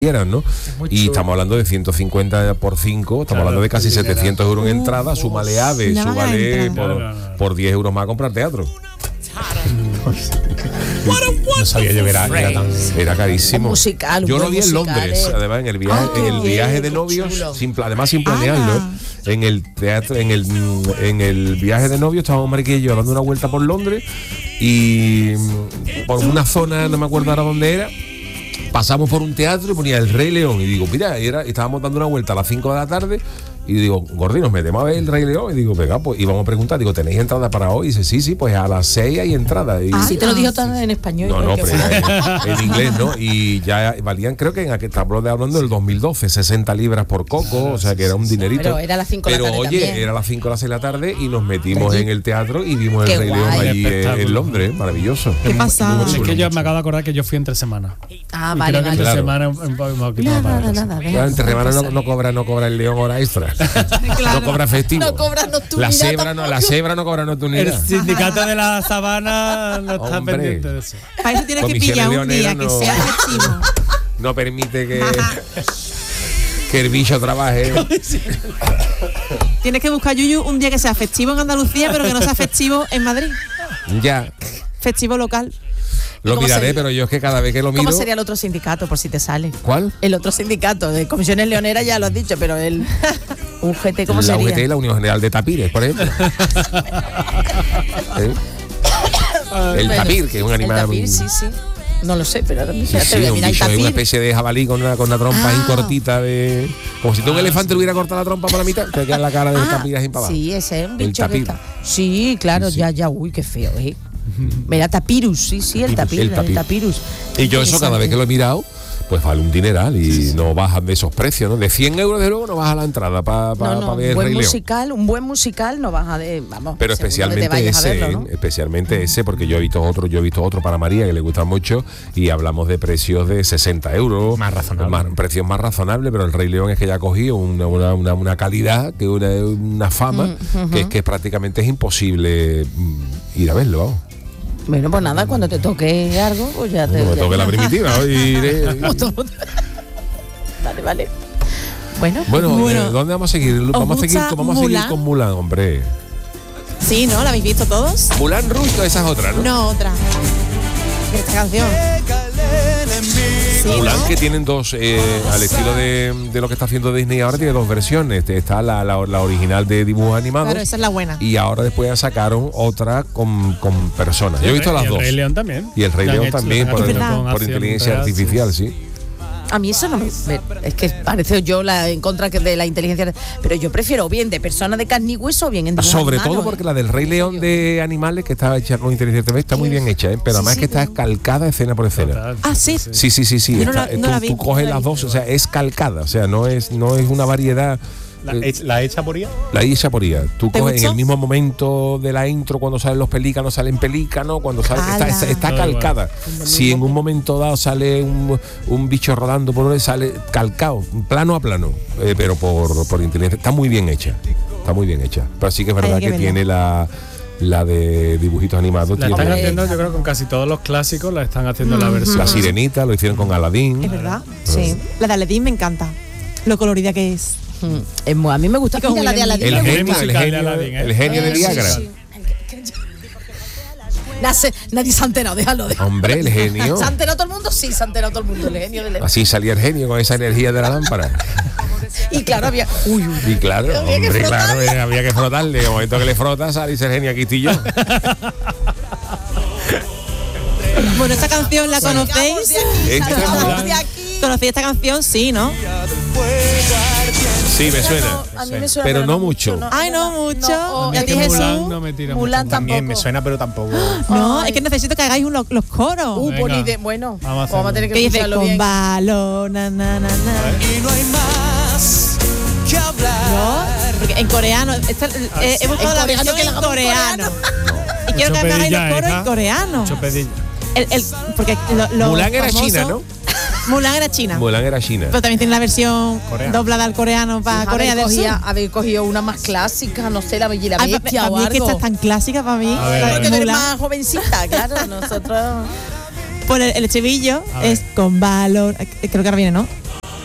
quieran, ¿no? Y estamos hablando de 150 por 5, estamos hablando de casi 700 euros en entrada, súmale AVE, súmale por 10 euros más a comprar teatro. No sabía yo que era carísimo. Musical, yo lo vi en Londres, además en el viaje de novios, además sin planearlo. En el teatro, en el viaje de novios estábamos Mariquilla y yo dando una vuelta por Londres y por una zona, no me acuerdo ahora dónde era. Pasamos por un teatro y ponía El Rey León y digo, mira, estábamos dando una vuelta a las 5 de la tarde y digo, Gordi, nos metemos a ver El Rey León y digo, venga, pues, y vamos a preguntar, digo, ¿tenéis entrada para hoy? Y dice, sí, pues a las 6 hay entrada. Y, sí, te lo dijo todo en español. No, pero en inglés, ¿no? Y ya valían, creo que en aquel estamos hablando del 2012, 60 libras por coco, o sea que era un dinerito. Pero era a las 5 de la tarde. Pero oye, también. era a las 5 de las 6 de la tarde y nos metimos en el teatro y vimos El Rey León allí en Londres, maravilloso. ¿Qué pasaba? Es que yo me acabo de acordar que yo fui entre semana. Ah, Y vale, creo que entre vale. semana un poco más que Claro, entre semanas no cobra el León hora extra. No cobra festivo. No cobra nocturnidad. La cebra no cobra El nocturnidad. sindicato de la sabana no está Hombre. pendiente de eso. Para eso tienes que Comisiones pillar un día leoneras que sea festivo. No permite que el bicho trabaje. Tienes que buscar, Yuyu, un día que sea festivo en Andalucía, pero que no sea festivo en Madrid. Ya, Festivo local. lo ¿Cómo miraré, sería? pero yo es que cada vez que lo miro. ¿Cómo sería el otro sindicato, por si te sale? ¿Cuál? El otro sindicato de comisiones leoneras ya lo has dicho, pero el UGT, ¿cómo La sería? UGT, la Unión General de Tapires, por ejemplo. ¿Eh? El Bueno, tapir, que es un animal. El tapir, sí. No lo sé, pero ahora mismo Sí, ya te voy a un mirar el bicho, es una tapir. especie de jabalí con una trompa ahí cortita de. Como si tú un elefante le hubiera cortado la trompa por la mitad, te queda la cara del tapir así para abajo. Sí, ese es un El bicho que tapir. está. Sí, claro, Sí. ya, uy, qué feo, Mira, tapirus, sí, el tapir, el tapir. el tapirus. Y yo eso cada vez que lo he mirado, pues vale un dineral y no bajan de esos precios, ¿no? De 100 euros de luego no baja la entrada para No, ver un Rey León. buen musical no vas a de, vamos. Pero según donde te especialmente vayas a ese, verlo, ¿no? especialmente ese, porque yo he visto otro para María que le gusta mucho y hablamos de precios de 60 euros. Más razonable. Precios más razonables, pero el Rey León es que ya ha cogido una calidad, que una fama, que prácticamente es imposible ir a verlo, vamos. Bueno, pues nada, cuando te toque algo, pues ya te. Cuando me toque la primitiva, hoy iré. Vale. Bueno, Bueno, ¿dónde vamos a seguir? Vamos a seguir Mulan? con Mulan, hombre. Sí, ¿no? ¿La habéis visto todos? Mulan Rouge, esa es otra, ¿no? No, otra. Esta canción. Sí, Mulan, ¿no? que tienen dos, al estilo de lo que está haciendo Disney ahora, tiene dos versiones. Está la original de dibujos animados. Claro, esa es la buena. Y ahora después ya sacaron otra con personas. Yo he visto las dos. Y el Rey León también. Y el Rey Ya han León hecho también, la por versión con acción inteligencia real, artificial, sí. a mí eso no me. Es que parece yo en contra de la inteligencia. Pero yo prefiero bien de persona de carne y hueso o bien en dibujos Sobre animados, todo porque la del Rey León de animales, que está hecha con inteligencia artificial, está muy bien hecha, pero además que está calcada escena por escena. Total. Ah, sí. Sí. Yo no la vi. Tú coges las dos, o sea, es calcada, o sea, no es una variedad. ¿La hecha por IA? La hecha por IA. Tú ¿Te coges en gustó? el mismo momento de la intro, cuando salen los pelícanos, salen pelícanos, cuando sale. ¡Hala! Está Todo calcada. Si en un momento dado sale un bicho rodando por ahí, sale calcado, plano a plano, pero por inteligencia. Está muy bien hecha. Está muy bien hecha. Pero sí que es verdad Hay que que verla. tiene la de dibujitos animados. La tiene están haciendo, yo creo, con casi todos los clásicos, la están haciendo la versión. La Sirenita, lo hicieron con Aladdin. Es verdad. Sí. La de Aladdin me encanta. Lo colorida que es. A mí me gusta. Y con Mira, la de Will Aladdin El me genio, gusta. el musical de genio, Aladdin, el genio de Sí, Viagra. sí. Nadie se ha enterado, déjalo. Hombre, el genio. ¿Se ha enterado todo el mundo? Sí, se ha enterado todo el mundo. El genio del. Así salía el genio con esa energía de la lámpara. Y claro, había. Y claro, Había que hombre, claro, frotarle. había que frotarle. En el momento que le frotas, sale ese genio aquí estoy yo. Bueno, esta canción la conocéis. Este es Mulan. de aquí. ¿Conocéis esta canción? Sí, ¿no? Sí, me suena. A mí me suena, Pero no mucho. Ay, no mucho. No, ¿Y a ti, que Jesús? Mulan no me tira Mulan mucho. tampoco. Me suena, pero tampoco. No, Ay. es que necesito que hagáis los coros. Venga. Bueno, Vamos a vamos a tener que que dice escucharlo con bien. balón, na, na, na, na. Y no hay más que hablar. No, porque en coreano, he buscado la En coreano, versión que la en hagamos en coreano. Y quiero que Mucho hagáis los pedilla, coros en hija. coreano. Mucho pedilla. Porque Mulan era china, ¿no? Mulan era china. Mulan era china. Pero también tiene la versión Coreana. doblada al coreano para Corea del Sur. Haber cogido una más clásica, no sé, la Bella y la Ay, Bestia para o mí es que algo. esta es tan clásica para mí. A ver, la a de ver. Porque tú eres Mulan. más jovencita, claro, nosotros. Por el estribillo A ver. es con balón. Creo que ahora viene, ¿no?